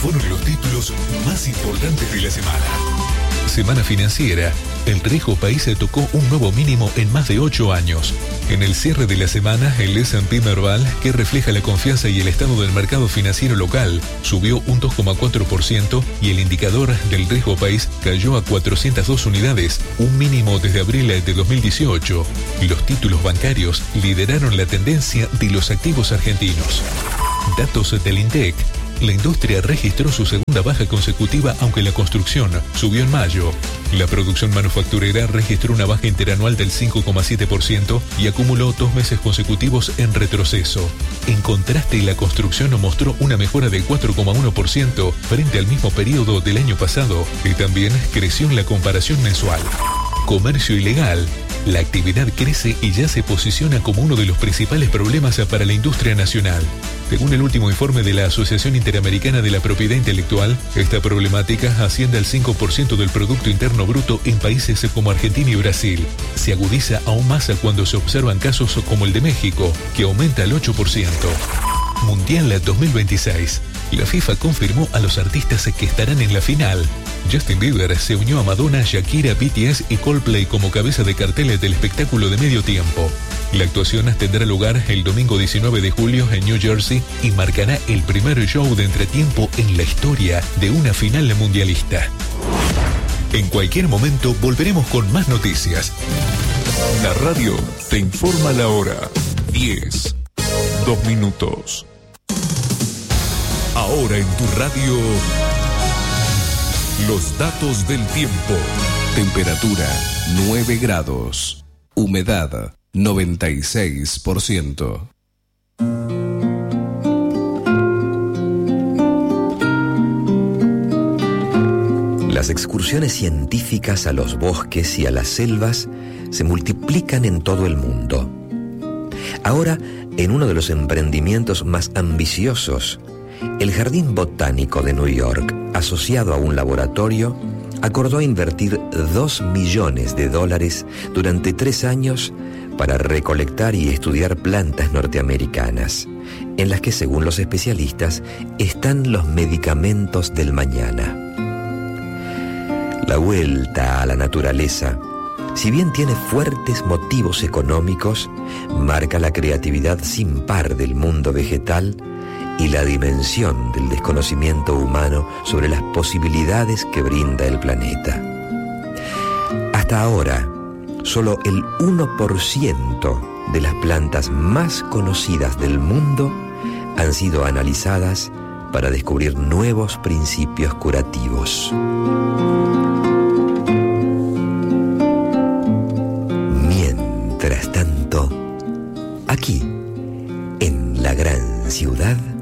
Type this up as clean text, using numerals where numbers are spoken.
fueron los títulos más importantes de la semana. Semana financiera. El riesgo país se tocó un nuevo mínimo en más de 8 años. En el cierre de la semana, el S&P Merval, que refleja la confianza y el estado del mercado financiero local, subió un 2,4% y el indicador del riesgo país cayó a 402 unidades, un mínimo desde abril de 2018. Los títulos bancarios lideraron la tendencia de los activos argentinos. Datos del INDEC. La industria registró su segunda baja consecutiva, aunque la construcción subió en mayo. La producción manufacturera registró una baja interanual del 5,7% y acumuló 2 meses consecutivos en retroceso. En contraste, la construcción mostró una mejora del 4,1% frente al mismo periodo del año pasado y también creció en la comparación mensual. Comercio ilegal. La actividad crece y ya se posiciona como uno de los principales problemas para la industria nacional. Según el último informe de la Asociación Interamericana de la Propiedad Intelectual, esta problemática asciende al 5% del Producto Interno Bruto en países como Argentina y Brasil. Se agudiza aún más cuando se observan casos como el de México, que aumenta al 8%. Mundial 2026. La FIFA confirmó a los artistas que estarán en la final. Justin Bieber se unió a Madonna, Shakira, BTS y Coldplay como cabeza de cartel del espectáculo de medio tiempo. La actuación tendrá lugar el domingo 19 de julio en New Jersey y marcará el primer show de entretiempo en la historia de una final mundialista. En cualquier momento volveremos con más noticias. La radio te informa la hora. 10, 2 minutos. Ahora en tu radio, los datos del tiempo. Temperatura 9 grados. Humedad 96%. Las excursiones científicas a los bosques y a las selvas se multiplican en todo el mundo. Ahora, en uno de los emprendimientos más ambiciosos, el Jardín Botánico de New York, asociado a un laboratorio, acordó invertir $2 millones durante 3 años para recolectar y estudiar plantas norteamericanas, en las que, según los especialistas, están los medicamentos del mañana. La vuelta a la naturaleza, si bien tiene fuertes motivos económicos, marca la creatividad sin par del mundo vegetal y la dimensión del desconocimiento humano sobre las posibilidades que brinda el planeta. Hasta ahora, solo el 1% de las plantas más conocidas del mundo han sido analizadas para descubrir nuevos principios curativos. Mientras tanto, aquí, en la gran ciudad,